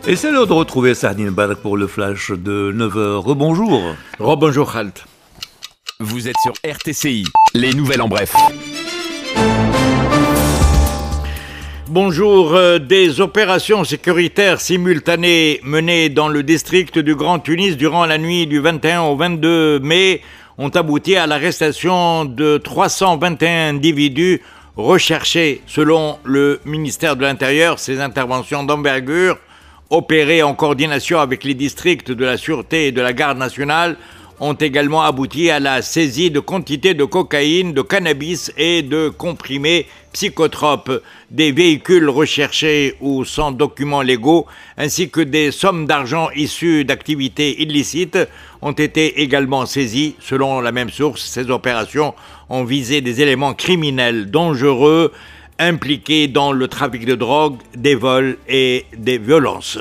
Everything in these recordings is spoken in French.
Et c'est l'heure de retrouver Sardine Barak pour le flash de 9h. Rebonjour. Rebonjour Halt. Vous êtes sur RTCI, les nouvelles en bref. Bonjour, des opérations sécuritaires simultanées menées dans le district du Grand Tunis durant la nuit du 21 au 22 mai ont abouti à l'arrestation de 321 individus recherchés. Selon le ministère de l'Intérieur, ces interventions d'envergure, opérées en coordination avec les districts de la Sûreté et de la Garde nationale, ont également abouti à la saisie de quantités de cocaïne, de cannabis et de comprimés psychotropes, des véhicules recherchés ou sans documents légaux, ainsi que des sommes d'argent issues d'activités illicites ont été également saisies. Selon la même source, ces opérations ont visé des éléments criminels dangereux impliqués dans le trafic de drogue, des vols et des violences.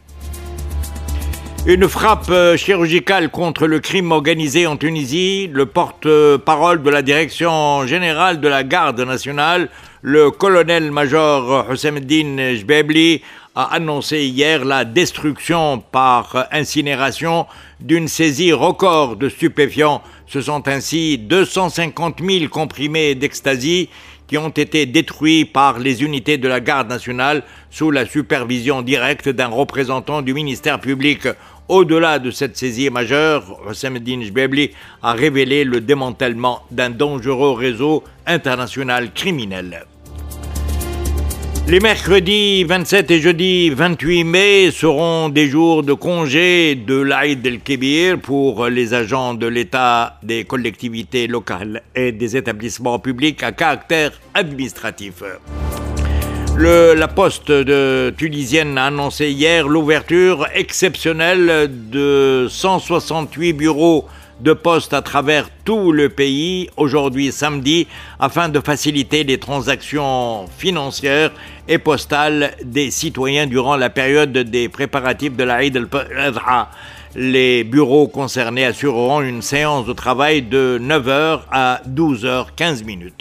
Une frappe chirurgicale contre le crime organisé en Tunisie. Le porte-parole de la Direction générale de la Garde nationale, le colonel-major Hossemeddine Jbebli, a annoncé hier la destruction par incinération d'une saisie record de stupéfiants. Ce sont ainsi 250 000 comprimés d'ecstasy qui ont été détruits par les unités de la Garde nationale sous la supervision directe d'un représentant du ministère public. Au-delà de cette saisie majeure, Hossemeddine Jbebli a révélé le démantèlement d'un dangereux réseau international criminel. Les mercredis 27 et jeudi 28 mai seront des jours de congé de l'Aïd el-Kébir pour les agents de l'État, des collectivités locales et des établissements publics à caractère administratif. La poste tunisienne a annoncé hier l'ouverture exceptionnelle de 168 bureaux de poste à travers tout le pays, aujourd'hui samedi, afin de faciliter les transactions financières et postales des citoyens durant la période des préparatifs de l'Aïd el-Adha. Les bureaux concernés assureront une séance de travail de 9h à 12h15.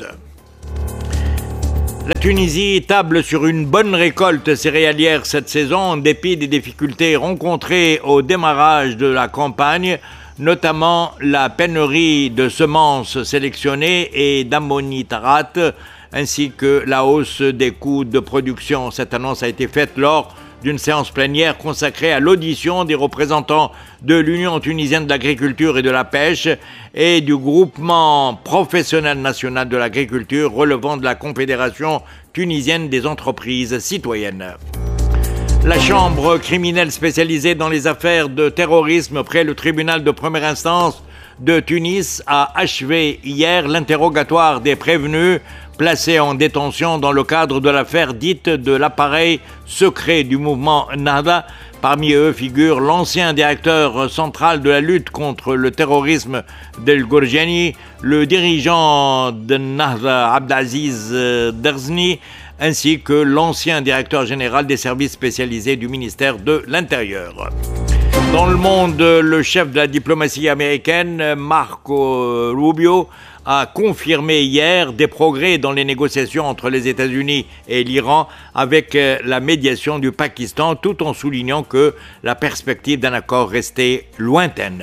La Tunisie table sur une bonne récolte céréalière cette saison en dépit des difficultés rencontrées au démarrage de la campagne, notamment la pénurie de semences sélectionnées et d'ammonitrate, ainsi que la hausse des coûts de production. Cette annonce a été faite lors d'une séance plénière consacrée à l'audition des représentants de l'Union tunisienne de l'agriculture et de la pêche et du groupement professionnel national de l'agriculture relevant de la Confédération tunisienne des entreprises citoyennes. La chambre criminelle spécialisée dans les affaires de terrorisme près le tribunal de première instance de Tunis a achevé hier l'interrogatoire des prévenus placés en détention dans le cadre de l'affaire dite de l'appareil secret du mouvement Nahda. Parmi eux figure l'ancien directeur central de la lutte contre le terrorisme Del Gorjani, le dirigeant de Nahda Abdelaziz Derzni, ainsi que l'ancien directeur général des services spécialisés du ministère de l'Intérieur. Dans le monde, le chef de la diplomatie américaine, Marco Rubio, a confirmé hier des progrès dans les négociations entre les États-Unis et l'Iran avec la médiation du Pakistan, tout en soulignant que la perspective d'un accord restait lointaine.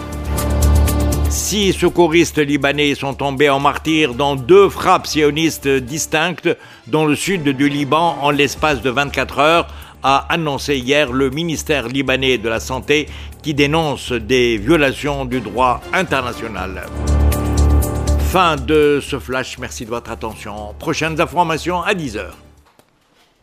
6 secouristes libanais sont tombés en martyrs dans 2 frappes sionistes distinctes dans le sud du Liban en l'espace de 24 heures, a annoncé hier le ministère libanais de la Santé qui dénonce des violations du droit international. Fin de ce flash, merci de votre attention. Prochaines informations à 10h.